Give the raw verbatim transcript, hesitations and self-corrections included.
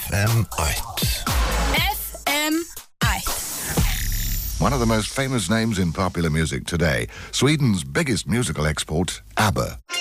F M eight. F M eight. One of the most famous names in popular music today, Sweden's biggest musical export, ABBA.